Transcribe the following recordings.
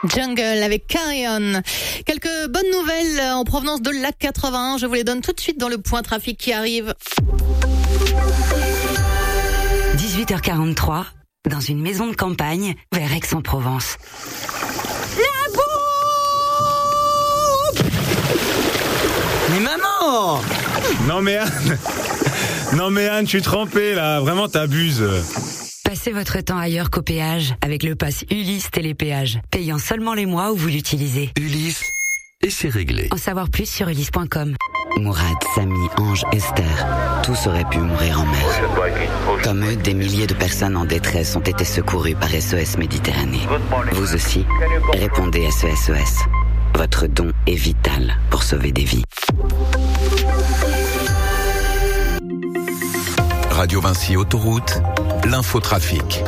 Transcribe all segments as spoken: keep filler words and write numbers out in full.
Jungle avec Carry On. Quelques bonnes nouvelles en provenance de l'A quatre-vingt-un. Je vous les donne tout de suite dans le point trafic qui arrive. dix-huit heures quarante-trois, dans une maison de campagne vers Aix-en-Provence. La boum! Mais maman! Non mais Anne, non mais Anne, je suis trempé là, vraiment t'abuses. Passez votre temps ailleurs qu'au péage avec le pass Ulysse Télépéage, payant seulement les mois où vous l'utilisez. Ulysse, et c'est réglé. En savoir plus sur ulysse point com. Mourad, Samy, Ange, Esther, tous auraient pu mourir en mer. Comme eux, des milliers de personnes en détresse ont été secourues par S O S Méditerranée. Vous aussi, répondez S O S O S. Votre don est vital pour sauver des vies. Radio Vinci Autoroute, l'infotrafic.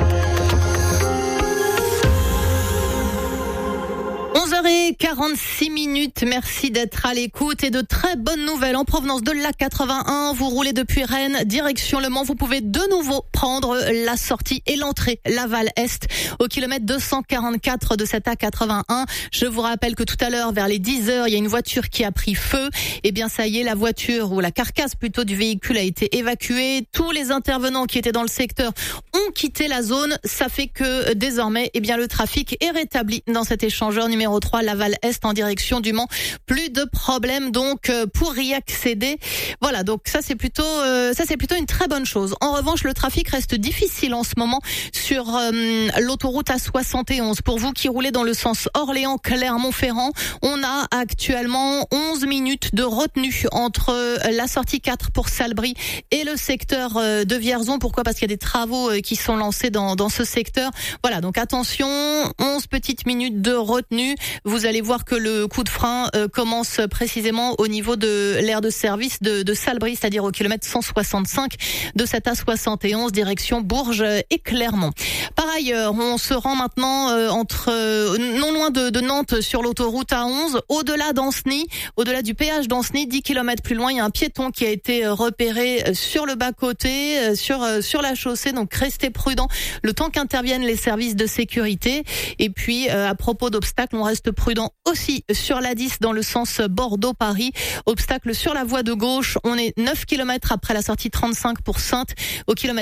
onze heures quarante-six minutes, merci d'être à l'écoute et de très bonnes nouvelles en provenance de l'A quatre-vingt-un. Vous roulez depuis Rennes, direction Le Mans, vous pouvez de nouveau prendre la sortie et l'entrée Laval-Est au kilomètre deux cent quarante-quatre de cette A quatre-vingt-un. Je vous rappelle que tout à l'heure, vers les dix heures, il y a une voiture qui a pris feu. Eh bien, ça y est, la voiture, ou la carcasse plutôt du véhicule a été évacuée. Tous les intervenants qui étaient dans le secteur ont quitté la zone. Ça fait que désormais, eh bien, le trafic est rétabli dans cet échangeur numéro trois Laval-Est en direction du Mans. Plus de problèmes donc pour y accéder. Voilà, donc ça c'est plutôt euh, ça c'est plutôt une très bonne chose. En revanche, le trafic reste difficile en ce moment sur euh, l'autoroute A soixante et onze. Pour vous qui roulez dans le sens Orléans-Clermont-Ferrand, on a actuellement onze minutes de retenue entre la sortie quatre pour Salbris et le secteur de Vierzon. Pourquoi ? Parce qu'il y a des travaux qui sont lancés dans dans ce secteur. Voilà, donc attention, onze petites minutes de retenue. Vous allez voir que le coup de frein euh, commence précisément au niveau de l'aire de service de, de Salbris, c'est-à-dire au kilomètre cent soixante-cinq de cette A soixante et onze direction Bourges et Clermont. Par ailleurs, on se rend maintenant euh, entre euh, non loin de, de Nantes sur l'autoroute A onze, au-delà d'Ancenis, au-delà du péage d'Ancenis, dix kilomètres plus loin, il y a un piéton qui a été repéré sur le bas-côté, sur sur la chaussée, donc restez prudents le temps qu'interviennent les services de sécurité. Et puis euh, à propos d'obstacles, on reste prudent aussi sur l'A dix dans le sens Bordeaux-Paris. Obstacle sur la voie de gauche, on est neuf kilomètres après la sortie trente-cinq pour Saintes, au kilomètre